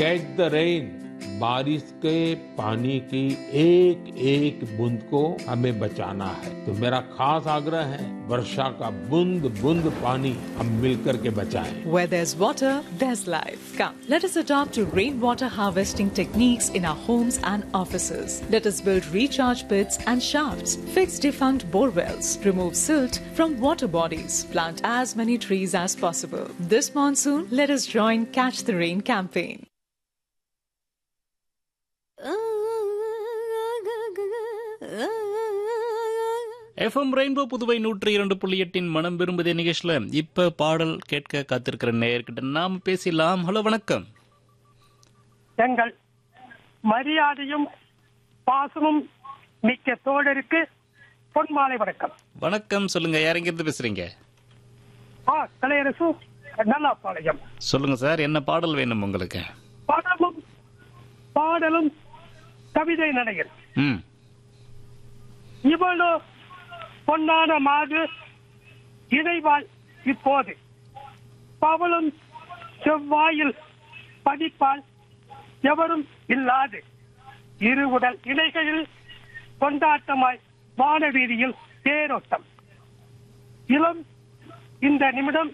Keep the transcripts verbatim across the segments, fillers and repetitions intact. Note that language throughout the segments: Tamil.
कैच द रेन, बारिश के पानी की एक एक बूंद को हमें बचाना है। तो मेरा खास आग्रह है, वर्षा का बूंद बूंद पानी हम मिलकर के बचाएं। Where there's water, there's life. Come, let us adopt to rainwater harvesting techniques in our homes and offices. Let us build recharge pits and shafts, fix defunct bore wells, remove silt from water bodies, plant as many trees as possible. This monsoon, let us join Catch the Rain campaign. FM rainbow Puduvai நூற்றி இரண்டு புள்ளி எட்டின் மனம் விரும்புதே நிகழ்ச்சியில இப்ப பாடல் கேட்க காத்திருக்கிற நேயர்கிட்ட நாம் பேசலாம். ஹலோ, வணக்கம். எங்கள் மரியாதையும் பாசமும் மிக்க தோழருக்கு பொன்மாலை வணக்கம். வணக்கம், சொல்லுங்க. யார் எங்கிருந்து பேசுறீங்க? ஆ கலையரசு நல்லாப்பாளையம். சொல்லுங்க சார், என்ன பாடல் வேணும் உங்களுக்கு? படமும் பாடலும் கவிதை நடைகள். ம் இவளோ பொன்னான மாது இணைவாள் இப்போது, பவளும் செவ்வாயில் பதிப்பால் எவரும் இல்லாது, இரு உடல் இணைகளில் கொண்டாட்டமாய் வானவீதியில் தேரோட்டம். இளம் இந்த நிமிடம்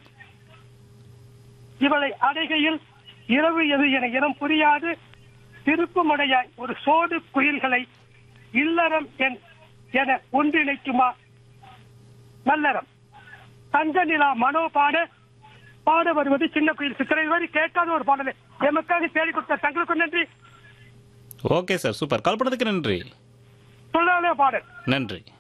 இவளை அடைகையில் இரவு எது என இனம் புரியாது திருப்புமடையாய் ஒரு சோடு குயில்களை இல்லறம் என் என ஒன்றிணைக்குமா நல்லறம். தங்க நிலா மனோ பாட பாட வருவது சின்ன குயில் சித்திரை வரை கேட்காத ஒரு பாடலை எமக்காக தேடி கொடுத்த தங்களுக்கு நன்றி. Okay sir, super. கால் பண்ணதுக்கு நன்றி. சொல்லாலே பாடல். நன்றி.